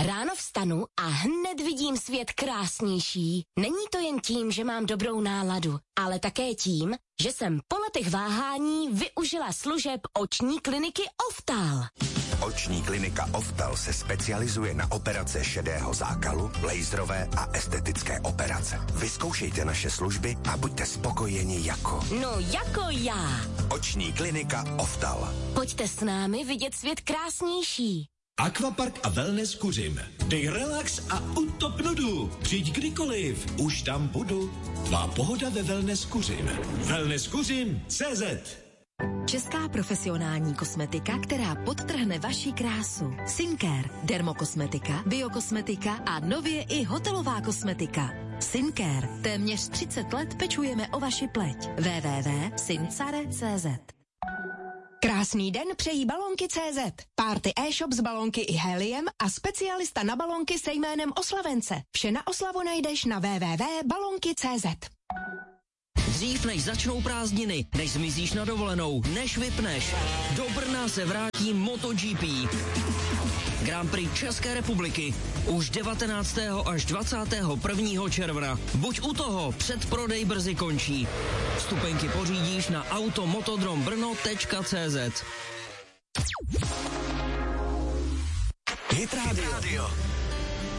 Ráno vstanu a hned vidím svět krásnější. Není to jen tím, že mám dobrou náladu, ale také tím, že jsem po letech váhání využila služeb oční kliniky Oftal. Oční klinika Oftal se specializuje na operace šedého zákalu, laserové a estetické operace. Vyzkoušejte naše služby a buďte spokojeni jako... No jako já. Oční klinika Oftal. Pojďte s námi vidět svět krásnější. Aquapark a Wellness Kuřim. Dej relax a utop nudu. Přijď kdykoliv, už tam budu. Tvá pohoda ve Wellness Kuřim. Wellnesskuřim.cz. Česká profesionální kosmetika, která podtrhne vaši krásu. Syncare, dermokosmetika, biokosmetika a nově i hotelová kosmetika. Syncare. Téměř 30 let pečujeme o vaši pleť. www.syncare.cz. Krásný den přejí Balonky.cz. Party e-shop s balonky i heliem a specialista na balonky se jménem Oslavence. Vše na oslavu najdeš na www.balonky.cz. Dřív než začnou prázdniny, než zmizíš na dovolenou, než vypneš, do Brna se vrátí MotoGP. Grand Prix České republiky už 19. až 21. června. Buď u toho, předprodej brzy končí. Vstupenky pořídíš na automotodrombrno.cz. Hit Radio.